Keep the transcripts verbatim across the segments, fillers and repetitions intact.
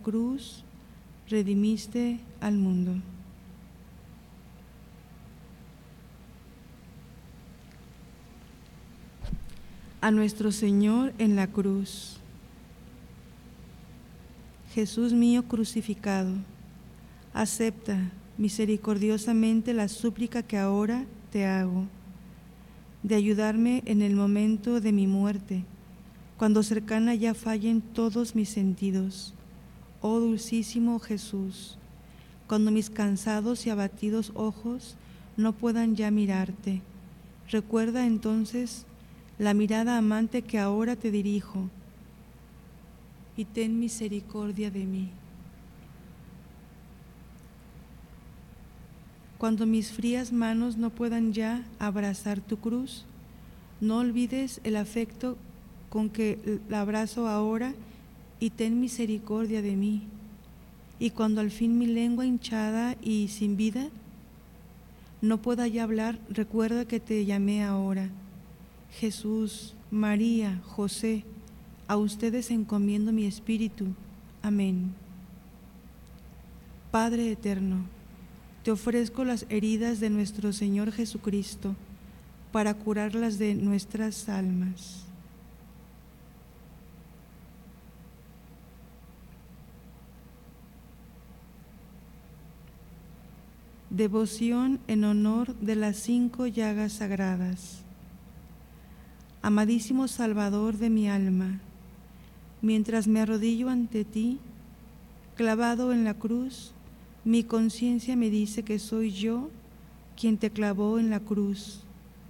cruz redimiste al mundo. A nuestro Señor en la cruz. Jesús mío crucificado, acepta misericordiosamente la súplica que ahora te hago, de ayudarme en el momento de mi muerte, cuando cercana ya fallen todos mis sentidos. Oh dulcísimo Jesús, cuando mis cansados y abatidos ojos no puedan ya mirarte, recuerda entonces la mirada amante que ahora te dirijo, y ten misericordia de mí. Cuando mis frías manos no puedan ya abrazar tu cruz, no olvides el afecto con que la abrazo ahora y ten misericordia de mí. Y cuando al fin mi lengua hinchada y sin vida no pueda ya hablar, recuerda que te llamé ahora. Jesús, María, José, a ustedes encomiendo mi espíritu. Amén. Padre eterno, te ofrezco las heridas de nuestro Señor Jesucristo para curarlas de nuestras almas. Devoción en honor de las cinco llagas sagradas. Amadísimo Salvador de mi alma, mientras me arrodillo ante ti, clavado en la cruz, mi conciencia me dice que soy yo quien te clavó en la cruz.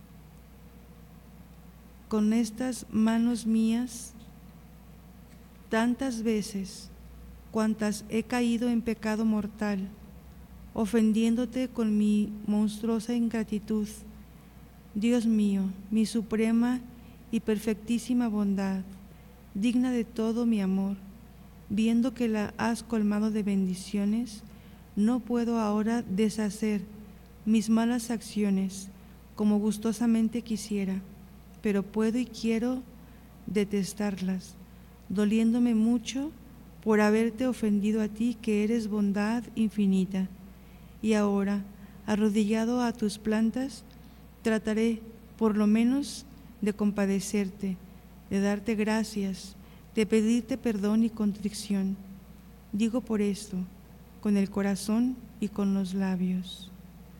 Con estas manos mías, tantas veces cuantas he caído en pecado mortal, ofendiéndote con mi monstruosa ingratitud, Dios mío, mi suprema y perfectísima bondad, digna de todo mi amor, viendo que la has colmado de bendiciones, no puedo ahora deshacer mis malas acciones como gustosamente quisiera, pero puedo y quiero detestarlas, doliéndome mucho por haberte ofendido a ti, que eres bondad infinita. Y ahora, arrodillado a tus plantas, trataré por lo menos de compadecerte, de darte gracias, de pedirte perdón y contrición. Digo por esto, con el corazón y con los labios.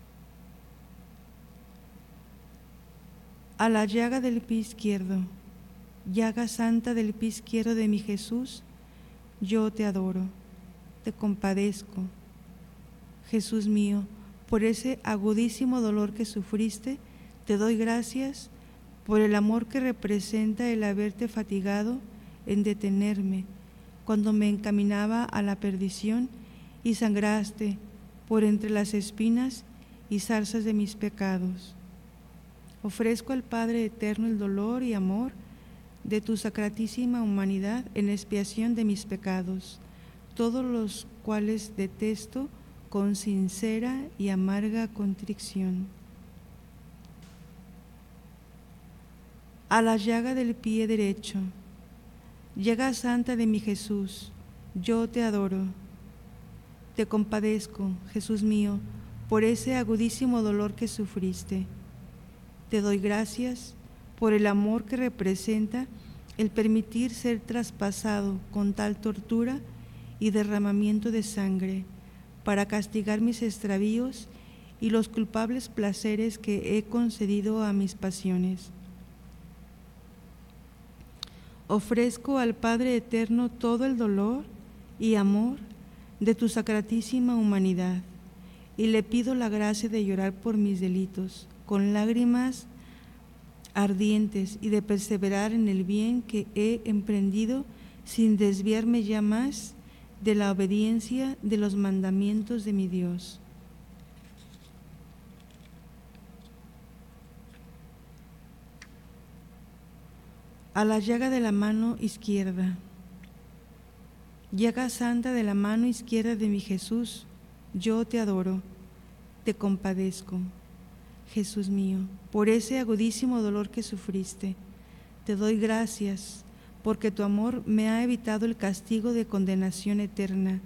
A la llaga del pie izquierdo, llaga santa del pie izquierdo de mi Jesús, yo te adoro, te compadezco. Jesús mío, por ese agudísimo dolor que sufriste, te doy gracias por el amor que representa el haberte fatigado en detenerme cuando me encaminaba a la perdición y sangraste por entre las espinas y zarzas de mis pecados. Ofrezco al Padre eterno el dolor y amor de tu sacratísima humanidad en expiación de mis pecados, todos los cuales detesto con sincera y amarga contrición. A la llaga del pie derecho, llaga santa de mi Jesús, yo te adoro, te compadezco, Jesús mío, por ese agudísimo dolor que sufriste. Te doy gracias por el amor que representa el permitir ser traspasado con tal tortura y derramamiento de sangre, para castigar mis extravíos y los culpables placeres que he concedido a mis pasiones. Ofrezco al Padre eterno todo el dolor y amor de tu sacratísima humanidad, y le pido la gracia de llorar por mis delitos con lágrimas ardientes y de perseverar en el bien que he emprendido sin desviarme ya más de la obediencia de los mandamientos de mi Dios. A la llaga de la mano izquierda, llaga santa de la mano izquierda de mi Jesús, yo te adoro, te compadezco, Jesús mío, por ese agudísimo dolor que sufriste. Te doy gracias porque tu amor me ha evitado el castigo de condenación eterna.